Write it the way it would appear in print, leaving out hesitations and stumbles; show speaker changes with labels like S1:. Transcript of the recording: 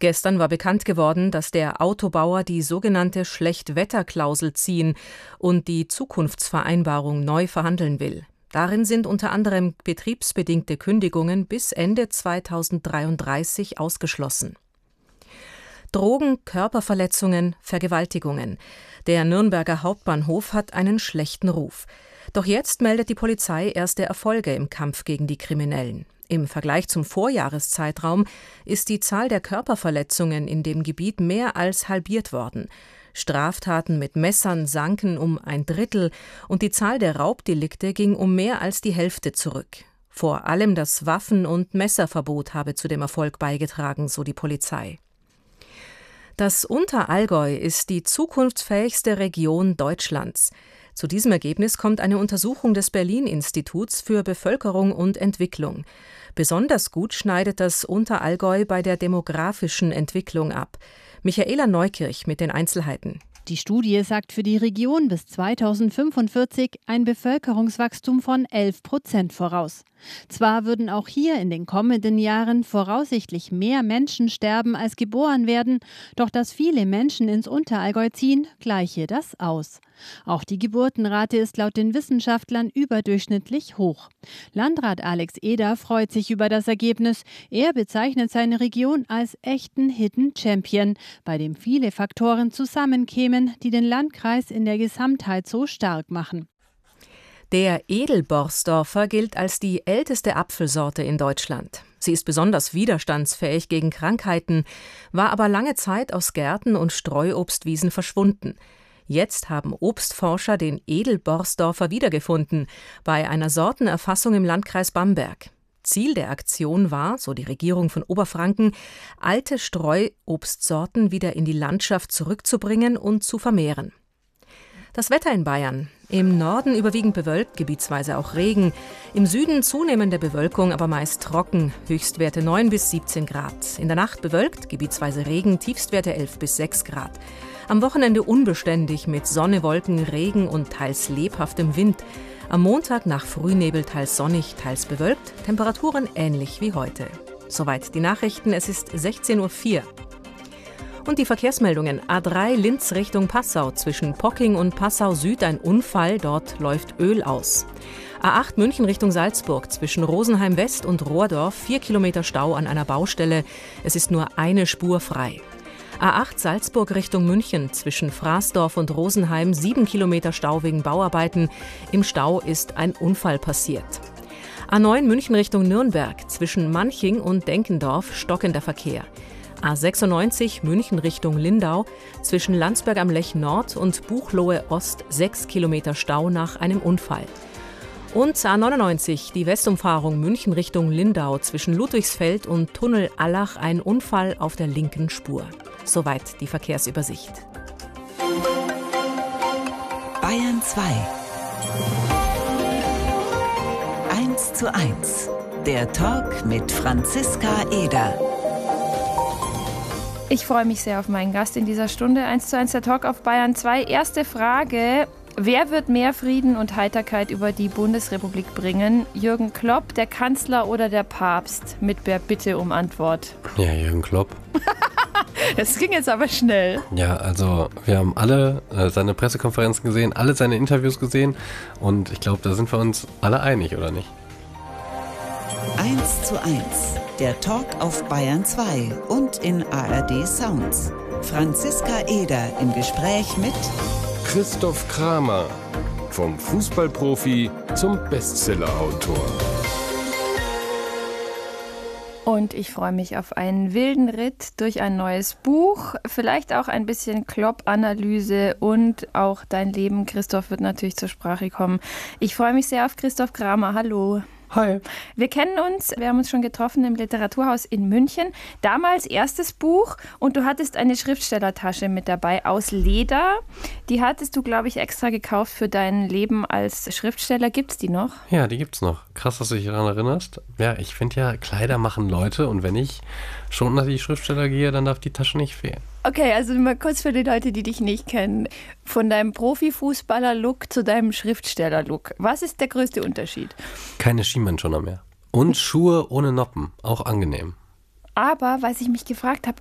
S1: Gestern war bekannt geworden, dass der Autobauer die sogenannte Schlechtwetterklausel ziehen und die Zukunftsvereinbarung neu verhandeln will. Darin sind unter anderem betriebsbedingte Kündigungen bis Ende 2033 ausgeschlossen. Drogen, Körperverletzungen, Vergewaltigungen. Der Nürnberger Hauptbahnhof hat einen schlechten Ruf. Doch jetzt meldet die Polizei erste Erfolge im Kampf gegen die Kriminellen. Im Vergleich zum Vorjahreszeitraum ist die Zahl der Körperverletzungen in dem Gebiet mehr als halbiert worden. Straftaten mit Messern sanken um 1/3 und die Zahl der Raubdelikte ging um mehr als die Hälfte zurück. Vor allem das Waffen- und Messerverbot habe zu dem Erfolg beigetragen, so die Polizei. Das Unterallgäu ist die zukunftsfähigste Region Deutschlands. Zu diesem Ergebnis kommt eine Untersuchung des Berlin-Instituts für Bevölkerung und Entwicklung. Besonders gut schneidet das Unterallgäu bei der demografischen Entwicklung ab. Michaela Neukirch mit den Einzelheiten.
S2: Die Studie sagt für die Region bis 2045 ein Bevölkerungswachstum von 11% voraus. Zwar würden auch hier in den kommenden Jahren voraussichtlich mehr Menschen sterben, als geboren werden, doch dass viele Menschen ins Unterallgäu ziehen, gleiche das aus. Auch die Geburtenrate ist laut den Wissenschaftlern überdurchschnittlich hoch. Landrat Alex Eder freut sich über das Ergebnis. Er bezeichnet seine Region als echten Hidden Champion, bei dem viele Faktoren zusammenkämen, die den Landkreis in der Gesamtheit so stark machen.
S1: Der Edelborsdorfer gilt als die älteste Apfelsorte in Deutschland. Sie ist besonders widerstandsfähig gegen Krankheiten, war aber lange Zeit aus Gärten und Streuobstwiesen verschwunden. Jetzt haben Obstforscher den Edelborsdorfer wiedergefunden, bei einer Sortenerfassung im Landkreis Bamberg. Ziel der Aktion war, so die Regierung von Oberfranken, alte Streuobstsorten wieder in die Landschaft zurückzubringen und zu vermehren. Das Wetter in Bayern. Im Norden überwiegend bewölkt, gebietsweise auch Regen. Im Süden zunehmende Bewölkung, aber meist trocken. Höchstwerte 9 bis 17 Grad. In der Nacht bewölkt, gebietsweise Regen, Tiefstwerte 11 bis 6 Grad. Am Wochenende unbeständig mit Sonne, Wolken, Regen und teils lebhaftem Wind. Am Montag nach Frühnebel teils sonnig, teils bewölkt. Temperaturen ähnlich wie heute. Soweit die Nachrichten. Es ist 16:04 Uhr. Und die Verkehrsmeldungen. A3 Linz Richtung Passau. Zwischen Pocking und Passau Süd ein Unfall. Dort läuft Öl aus. A8 München Richtung Salzburg. Zwischen Rosenheim West und Rohrdorf 4 Kilometer Stau an einer Baustelle. Es ist nur eine Spur frei. A8 Salzburg Richtung München. Zwischen Fraßdorf und Rosenheim 7 Kilometer Stau wegen Bauarbeiten. Im Stau ist ein Unfall passiert. A9 München Richtung Nürnberg. Zwischen Manching und Denkendorf stockender Verkehr. A96 München Richtung Lindau, zwischen Landsberg am Lech Nord und Buchloe Ost 6 Kilometer Stau nach einem Unfall. Und A99 die Westumfahrung München Richtung Lindau, zwischen Ludwigsfeld und Tunnel Allach ein Unfall auf der linken Spur. Soweit die Verkehrsübersicht.
S3: Bayern 2 1:1 Der Talk mit Franziska Eder.
S4: Ich freue mich sehr auf meinen Gast in dieser Stunde. 1:1 der Talk auf Bayern 2. Erste Frage. Wer wird mehr Frieden und Heiterkeit über die Bundesrepublik bringen? Jürgen Klopp, der Kanzler oder der Papst? Mit der Bitte um Antwort.
S5: Ja, Jürgen Klopp.
S4: Das ging jetzt aber schnell.
S5: Ja, also wir haben alle seine Pressekonferenzen gesehen, alle seine Interviews gesehen und ich glaube, da sind wir uns alle einig, oder nicht?
S3: 1:1 Der Talk auf Bayern 2 und in ARD Sounds. Franziska Eder im Gespräch mit
S6: Christoph Kramer, vom Fußballprofi zum Bestsellerautor.
S4: Und ich freue mich auf einen wilden Ritt durch ein neues Buch, vielleicht auch ein bisschen Klopp-Analyse und auch dein Leben, Christoph, wird natürlich zur Sprache kommen. Ich freue mich sehr auf Christoph Kramer. Hallo.
S5: Hi.
S4: Wir kennen uns, wir haben uns schon getroffen im Literaturhaus in München. Damals erstes Buch und du hattest eine Schriftstellertasche mit dabei aus Leder. Die hattest du, glaube ich, extra gekauft für dein Leben als Schriftsteller. Gibt's die noch?
S5: Ja, die gibt's noch. Krass, dass du dich daran erinnerst. Ja, ich finde ja, Kleider machen Leute und wenn ich schon nach die Schriftsteller gehe, dann darf die Tasche nicht fehlen.
S4: Okay, also mal kurz für die Leute, die dich nicht kennen. Von deinem Profifußballer-Look zu deinem Schriftsteller-Look. Was ist der größte Unterschied?
S5: Keine Schienbeinschoner mehr. Und Schuhe ohne Noppen. Auch angenehm.
S4: Aber, was ich mich gefragt habe,